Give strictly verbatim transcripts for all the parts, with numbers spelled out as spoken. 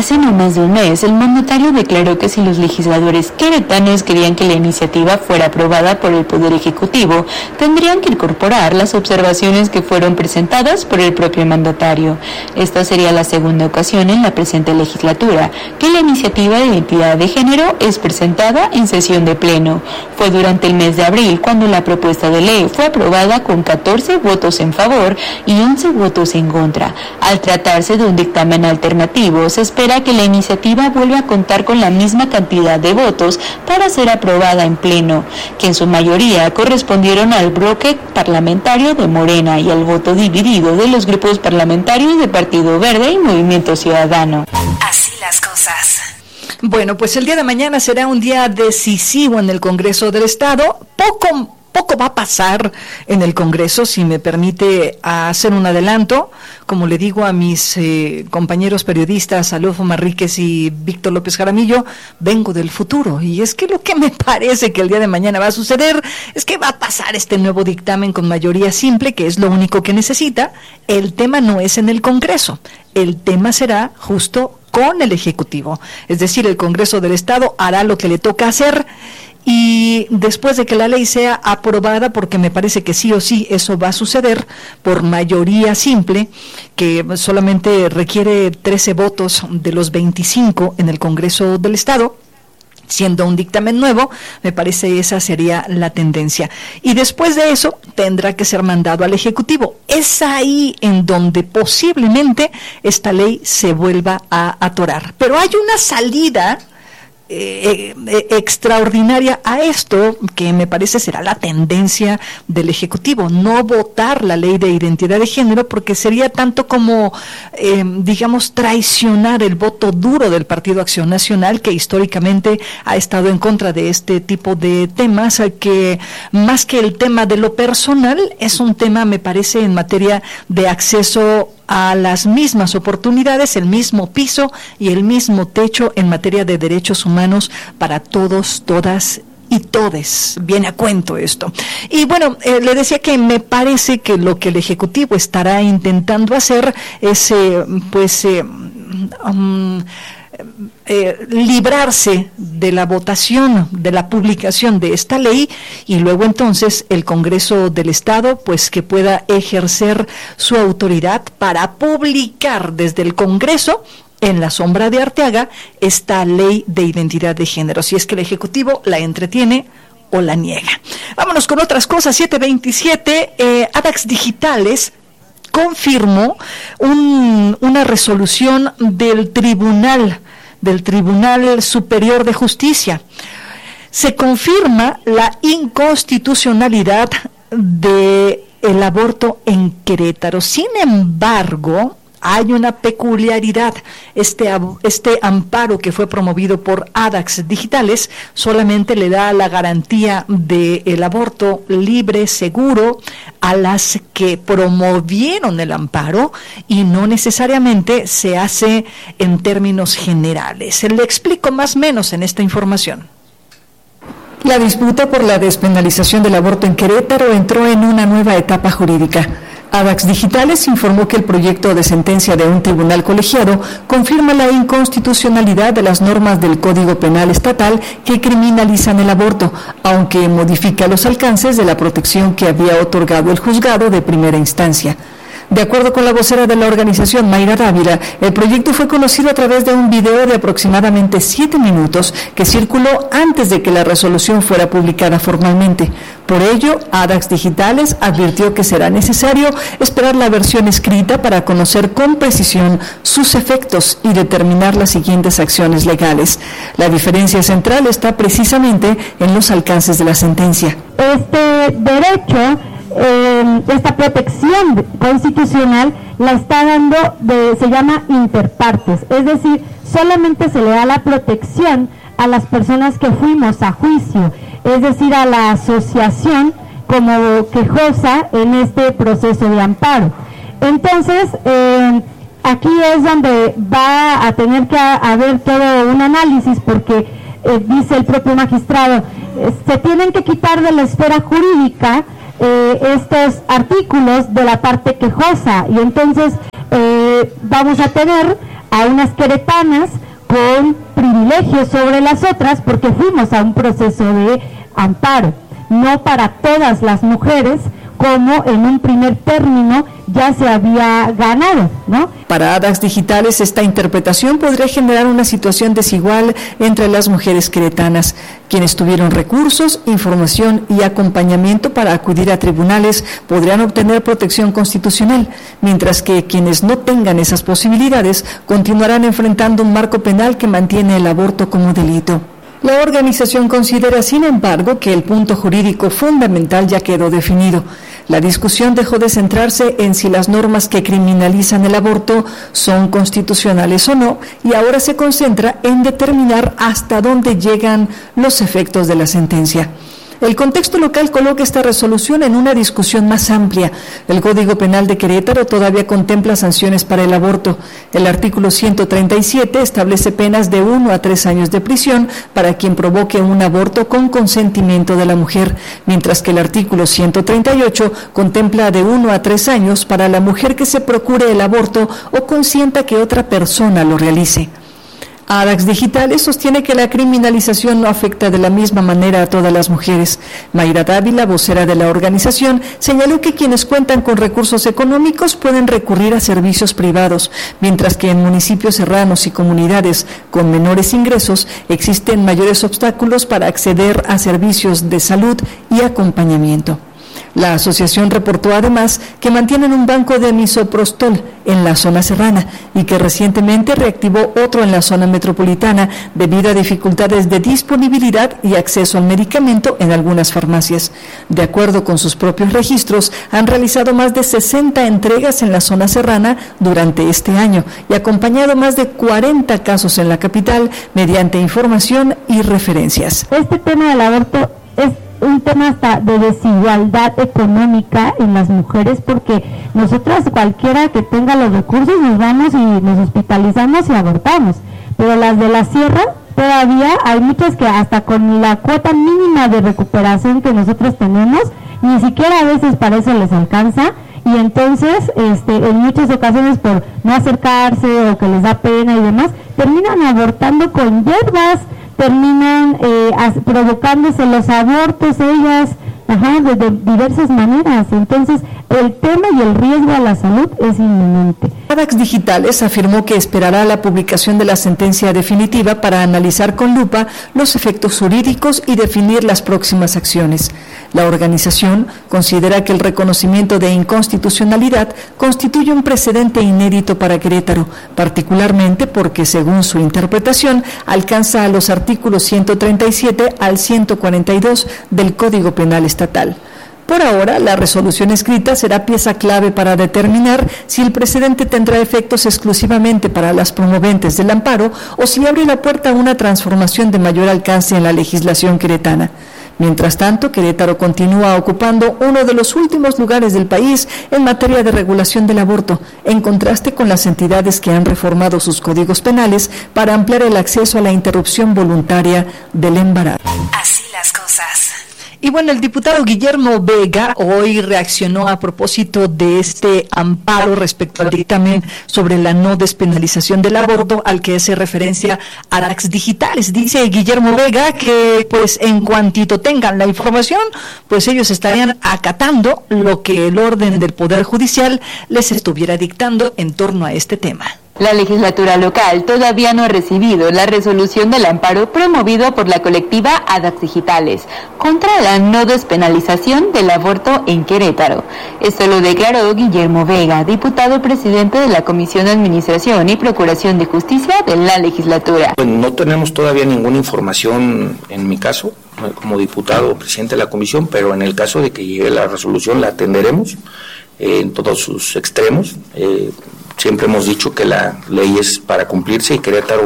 Hace no más de un mes, el mandatario declaró que si los legisladores queretanos querían que la iniciativa fuera aprobada por el Poder Ejecutivo, tendrían que incorporar las observaciones que fueron presentadas por el propio mandatario. Esta sería la segunda ocasión en la presente legislatura que la iniciativa de identidad de género es presentada en sesión de pleno. Fue durante el mes de abril cuando la propuesta de ley fue aprobada con catorce votos en favor y once votos en contra. Al tratarse de un dictamen alternativo, se espera que la iniciativa vuelva a contar con la misma cantidad de votos para ser aprobada en pleno, que en su mayoría correspondieron al bloque parlamentario de Morena y al voto dividido de los grupos parlamentarios de Partido Verde y Movimiento Ciudadano. Así las cosas. Bueno, pues el día de mañana será un día decisivo en el Congreso del Estado. Poco Poco va a pasar en el Congreso, si me permite hacer un adelanto. Como le digo a mis eh, compañeros periodistas, Adolfo Manríquez y Víctor López Jaramillo, vengo del futuro. Y es que lo que me parece que el día de mañana va a suceder es que va a pasar este nuevo dictamen con mayoría simple, que es lo único que necesita. El tema no es en el Congreso, el tema será justo con el Ejecutivo. Es decir, el Congreso del Estado hará lo que le toca hacer. Y después de que la ley sea aprobada, porque me parece que sí o sí eso va a suceder por mayoría simple, que solamente requiere trece votos de los veinticinco en el Congreso del Estado, siendo un dictamen nuevo, me parece esa sería la tendencia. Y después de eso tendrá que ser mandado al Ejecutivo. Es ahí en donde posiblemente esta ley se vuelva a atorar. Pero hay una salida Eh, eh, extraordinaria a esto, que me parece será la tendencia del Ejecutivo, no votar la ley de identidad de género, porque sería tanto como, eh, digamos, traicionar el voto duro del Partido Acción Nacional, que históricamente ha estado en contra de este tipo de temas, que más que el tema de lo personal, es un tema, me parece, en materia de acceso a las mismas oportunidades, el mismo piso y el mismo techo en materia de derechos humanos para todos, todas y todes. Viene a cuento esto. Y bueno, eh, le decía que me parece que lo que el Ejecutivo estará intentando hacer es, eh, pues, eh, um, Eh, librarse de la votación, de la publicación de esta ley, y luego entonces el Congreso del Estado pues que pueda ejercer su autoridad para publicar desde el Congreso en la sombra de Arteaga esta ley de identidad de género, si es que el Ejecutivo la entretiene o la niega. Vámonos con otras cosas. siete veintisiete, eh, Adax Digitales confirmó un, una resolución del Tribunal del Tribunal Superior de Justicia. Se confirma la inconstitucionalidad del aborto en Querétaro. Sin embargo, hay una peculiaridad. Este, este amparo que fue promovido por Adax Digitales solamente le da la garantía del aborto libre, seguro, a las que promovieron el amparo, y no necesariamente se hace en términos generales. Le explico más o menos en esta información. La disputa por la despenalización del aborto en Querétaro entró en una nueva etapa jurídica. Adax Digitales informó que el proyecto de sentencia de un tribunal colegiado confirma la inconstitucionalidad de las normas del Código Penal Estatal que criminalizan el aborto, aunque modifica los alcances de la protección que había otorgado el juzgado de primera instancia. De acuerdo con la vocera de la organización, Mayra Dávila, el proyecto fue conocido a través de un video de aproximadamente siete minutos que circuló antes de que la resolución fuera publicada formalmente. Por ello, Adax Digitales advirtió que será necesario esperar la versión escrita para conocer con precisión sus efectos y determinar las siguientes acciones legales. La diferencia central está precisamente en los alcances de la sentencia. Este derecho, eh, esta protección constitucional la está dando, de, se llama interpartes, es decir, solamente se le da la protección a las personas que fuimos a juicio, es decir, a la asociación como quejosa en este proceso de amparo. Entonces, eh, aquí es donde va a tener que haber todo un análisis, porque eh, dice el propio magistrado, eh, se tienen que quitar de la esfera jurídica eh, estos artículos de la parte quejosa, y entonces eh, vamos a tener a unas queretanas con privilegios sobre las otras porque fuimos a un proceso de amparo, no para todas las mujeres como en un primer término ya se había ganado, ¿no? Para ADAX Digitales, esta interpretación podría generar una situación desigual entre las mujeres queretanas, quienes tuvieron recursos, información y acompañamiento para acudir a tribunales podrían obtener protección constitucional, mientras que quienes no tengan esas posibilidades continuarán enfrentando un marco penal que mantiene el aborto como delito. La organización considera, sin embargo, que el punto jurídico fundamental ya quedó definido. La discusión dejó de centrarse en si las normas que criminalizan el aborto son constitucionales o no, y ahora se concentra en determinar hasta dónde llegan los efectos de la sentencia. El contexto local coloca esta resolución en una discusión más amplia. El Código Penal de Querétaro todavía contempla sanciones para el aborto. El artículo ciento treinta y siete establece penas de uno a tres años de prisión para quien provoque un aborto con consentimiento de la mujer, mientras que el artículo ciento treinta y ocho contempla de uno a tres años para la mujer que se procure el aborto o consienta que otra persona lo realice. ADAX Digitales sostiene que la criminalización no afecta de la misma manera a todas las mujeres. Mayra Dávila, vocera de la organización, señaló que quienes cuentan con recursos económicos pueden recurrir a servicios privados, mientras que en municipios serranos y comunidades con menores ingresos existen mayores obstáculos para acceder a servicios de salud y acompañamiento. La asociación reportó además que mantienen un banco de misoprostol en la zona serrana y que recientemente reactivó otro en la zona metropolitana debido a dificultades de disponibilidad y acceso al medicamento en algunas farmacias. De acuerdo con sus propios registros, han realizado más de sesenta entregas en la zona serrana durante este año y acompañado más de cuarenta casos en la capital mediante información y referencias. Este tema del aborto es un tema hasta de desigualdad económica en las mujeres, porque nosotras, cualquiera que tenga los recursos, nos vamos y nos hospitalizamos y abortamos, pero las de la sierra todavía hay muchas que hasta con la cuota mínima de recuperación que nosotros tenemos, ni siquiera a veces para eso les alcanza, y entonces este, en muchas ocasiones por no acercarse o que les da pena y demás, terminan abortando con hierbas, terminan eh, as, provocándose los abortos ellas, ajá, de, de diversas maneras. Entonces, el tema y el riesgo a la salud es inminente. ADAX Digitales afirmó que esperará la publicación de la sentencia definitiva para analizar con lupa los efectos jurídicos y definir las próximas acciones. La organización considera que el reconocimiento de inconstitucionalidad constituye un precedente inédito para Querétaro, particularmente porque, según su interpretación, alcanza a los artículos ciento treinta y siete al ciento cuarenta y dos del Código Penal Estatal. Por ahora, la resolución escrita será pieza clave para determinar si el precedente tendrá efectos exclusivamente para las promoventes del amparo o si abre la puerta a una transformación de mayor alcance en la legislación queretana. Mientras tanto, Querétaro continúa ocupando uno de los últimos lugares del país en materia de regulación del aborto, en contraste con las entidades que han reformado sus códigos penales para ampliar el acceso a la interrupción voluntaria del embarazo. Así las cosas. Y bueno, el diputado Guillermo Vega hoy reaccionó a propósito de este amparo respecto al dictamen sobre la no despenalización del aborto al que hace referencia ADAX Digitales. Dice Guillermo Vega que pues en cuantito tengan la información, pues ellos estarían acatando lo que el orden del Poder Judicial les estuviera dictando en torno a este tema. La legislatura local todavía no ha recibido la resolución del amparo promovido por la colectiva ADAX Digitales contra la no despenalización del aborto en Querétaro. Esto lo declaró Guillermo Vega, diputado presidente de la Comisión de Administración y Procuración de Justicia de la legislatura. Pues no tenemos todavía ninguna información en mi caso, como diputado presidente de la comisión, pero en el caso de que llegue la resolución la atenderemos eh, en todos sus extremos. Eh, Siempre hemos dicho que la ley es para cumplirse y Querétaro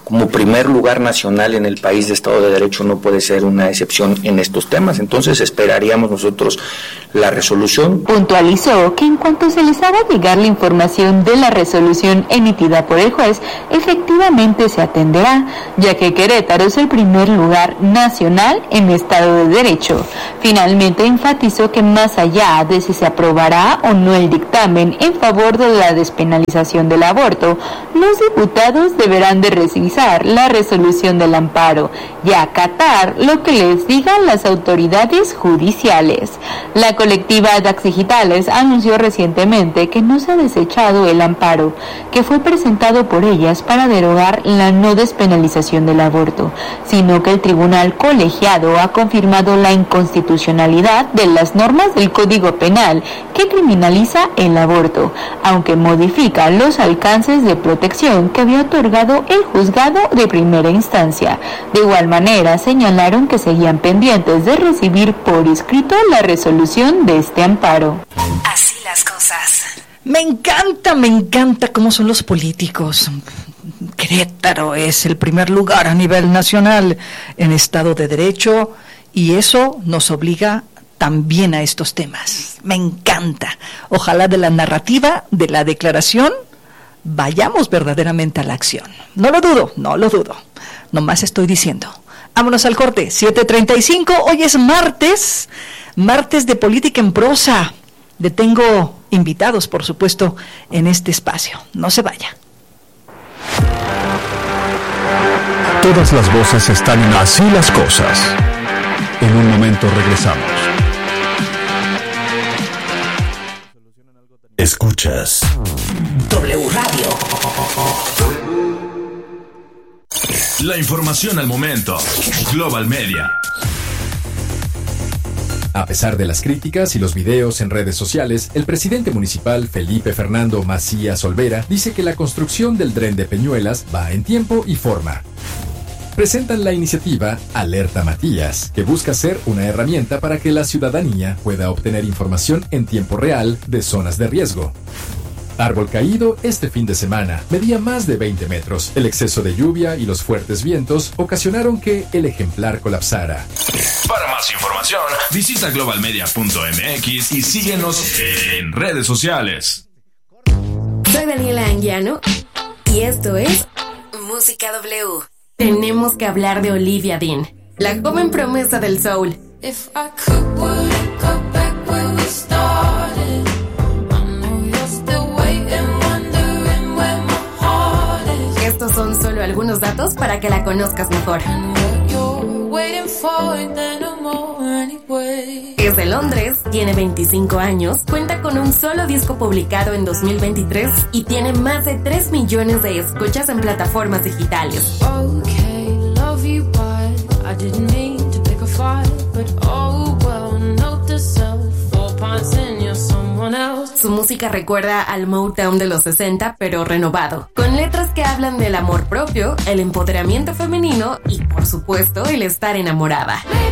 como primer lugar nacional en el país de Estado de Derecho no puede ser una excepción en estos temas. Entonces esperaríamos nosotros la resolución. Puntualizó que en cuanto se les haga llegar la información de la resolución emitida por el juez, efectivamente se atenderá, ya que Querétaro es el primer lugar nacional en Estado de Derecho. Finalmente enfatizó que más allá de si se aprobará o no el dictamen en favor de la despenalización del aborto, los diputados deberán de revisar la resolución del amparo y acatar lo que les digan las autoridades judiciales. La colectiva Daxdigitales anunció recientemente que no se ha desechado el amparo que fue presentado por ellas para derogar la no despenalización del aborto, sino que el tribunal colegiado ha confirmado la inconstitucionalidad de las normas del Código Penal que criminaliza el aborto, aunque modifica los alcances de protección que había otorgado el juzgado de primera instancia. De igual manera, señalaron que seguían pendientes de recibir por escrito la resolución de este amparo. Así las cosas. Me encanta, me encanta cómo son los políticos. Querétaro es el primer lugar a nivel nacional en Estado de Derecho y eso nos obliga también a estos temas. Me encanta. Ojalá de la narrativa, de la declaración, vayamos verdaderamente a la acción. No lo dudo, no lo dudo. Nomás estoy diciendo. Vámonos al corte, siete treinta y cinco. Hoy es martes, martes de Política en Prosa. Le tengo invitados, por supuesto, en este espacio. No se vaya. Todas las voces están en Así las cosas. En un momento regresamos. Escuchas W Radio. La información al momento. Global Media. A pesar de las críticas y los videos en redes sociales, el presidente municipal Felipe Fernando Macías Olvera dice que la construcción del Tren de Peñuelas va en tiempo y forma. Presentan la iniciativa Alerta Matías, que busca ser una herramienta para que la ciudadanía pueda obtener información en tiempo real de zonas de riesgo. Árbol caído este fin de semana medía más de veinte metros. El exceso de lluvia y los fuertes vientos ocasionaron que el ejemplar colapsara. Para más información, visita global media punto m x y síguenos en redes sociales. Soy Daniela Anguiano y esto es Música W. Tenemos que hablar de Olivia Dean, la joven promesa del soul. If I could, would it go back where we started? I know you're still waiting, wondering where my heart is. Estos son solo algunos datos para que la conozcas mejor. And what you're waiting for ain't there no more anyway. Es de Londres, tiene veinticinco años, cuenta con un solo disco publicado en dos mil veintitrés y tiene más de tres millones de escuchas en plataformas digitales. Okay, love you, but I didn't mean to pick a fight, but oh well, note to self, four pints in, you're someone else. Su música recuerda al Motown de los sesenta, pero renovado, con letras que hablan del amor propio, el empoderamiento femenino y, por supuesto, el estar enamorada.